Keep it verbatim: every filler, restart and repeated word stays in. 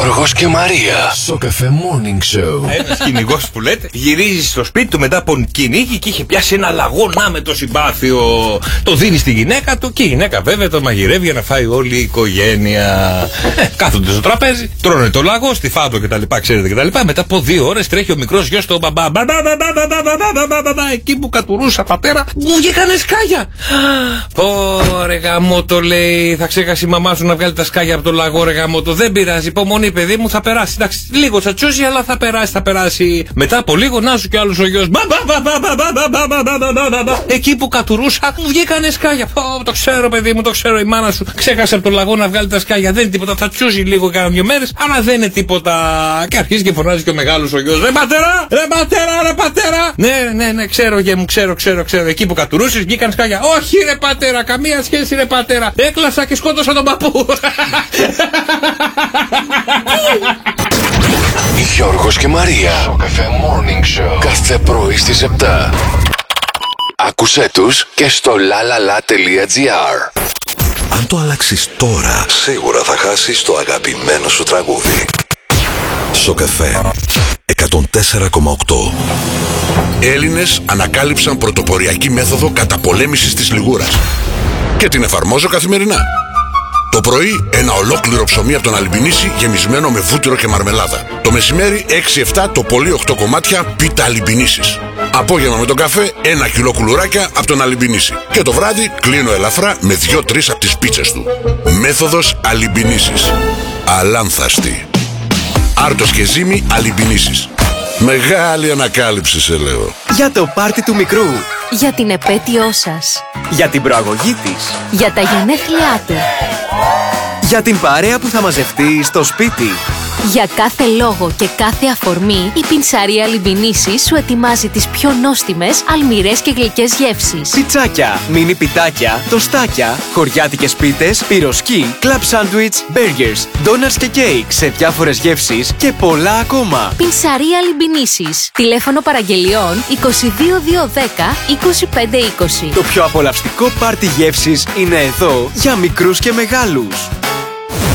Γιώργος και Μαρία. Σοκαφέ Morning Show. Ένας κυνηγός που λέτε γυρίζει στο σπίτι του μετά από κυνήγι και είχε πιάσει ένα λαγό με το συμπάθειο. Το δίνει στη γυναίκα του και η γυναίκα βέβαια το μαγειρεύει για να φάει όλη η οικογένεια. Ε, κάθονται στο τραπέζι, τρώνε το λαγό, στιφάτο κτλ. Ξέρετε κτλ. Μετά από δύο ώρες τρέχει ο μικρός γιος του μπαμπά. Εκεί που κατουρούσα πατέρα, μου βγήκανε σκάγια. Ωρε γαμότο, λέει, θα ξέχασε η μαμά σου να βγάλει τα σκάγια από το λαγό, ρε γαμότο. Δεν πειράζει, υπομονή, παιδί μου, θα περάσει. Εντάξει, λίγο θα τσούσει, αλλά θα περάσει, θα περάσει. Μετά από λίγο, να σου κι άλλος ο γιος. Εκεί που κατουρούσα, μου βγήκανε σκάγια. Το ξέρω, παιδί μου, το ξέρω, η μάνα σου ξέχασε από το λαγό να βγάλει τα σκάγια. Δεν είναι τίποτα, θα τσούσει λίγο κάνα δύο μέρες, αλλά δεν είναι τίποτα. Και αρχίζει και φωνάζει και ο μεγάλος ο γιος. Ρε πατέρα, ρε πατέρα, ρε πατέρα. Ναι, ναι, ναι, ξέρω, γε μου, ξέρω, ξέρω, ξέρω. Εκεί που κατουρούσες βγήκαν σκάγια. Όχι, ρε πατέρα, καμία σχέση, ρε πατέρα. Έκλασα και σκότωσα τον παππού. Γιώργος και Μαρία. Σοκαφέ Morning Show. Κάθε πρωί στις επτά. Άκουσέ τους και στο lalala.gr. Αν το αλλάξεις τώρα, σίγουρα θα χάσεις το αγαπημένο σου τραγούδι. Σοκαφέ εκατόν τέσσερα κόμμα οκτώ. Έλληνες ανακάλυψαν πρωτοποριακή μέθοδο καταπολέμησης της λιγούρας και την εφαρμόζω καθημερινά. Το πρωί ένα ολόκληρο ψωμί από τον Αλιμπινίση γεμισμένο με βούτυρο και μαρμελάδα. Το μεσημέρι έξι εφτά το πολύ οκτώ κομμάτια πίτα Αλιμπινίσης. Απόγευμα με τον καφέ ένα κιλό κουλουράκια από τον Αλιμπινίση. Και το βράδυ κλείνω ελαφρά με δύο τρεις από τις πίτσες του. Μέθοδος Αλιμπινίσης. Αλάνθαστη. Άρτος και ζύμη Αλιμπινίσης. Μεγάλη ανακάλυψη σε λέω. Για το πάρτι του μικρού. Για την επέτειό σας. Για την προαγωγή της. Για τα γενέθλιά του. Για την παρέα που θα μαζευτεί στο σπίτι. Για κάθε λόγο και κάθε αφορμή, η πινσαρία Αλιμπινίσης σου ετοιμάζει τις πιο νόστιμες, αλμυρές και γλυκές γεύσεις. Πιτσάκια, μίνι πιτάκια, τοστάκια, χωριάτικες πίτες, πυροσκή, κλαμπ σάντουιτς, μπέργκερς, ντόνατς και κέικ σε διάφορες γεύσεις και πολλά ακόμα. Πινσαρία Αλιμπινίσης. Τηλέφωνο παραγγελιών είκοσι δύο διακόσια δέκα είκοσι πέντε είκοσι. Το πιο απολαυστικό πάρτι γεύσης είναι εδώ για μικρούς και μεγάλους.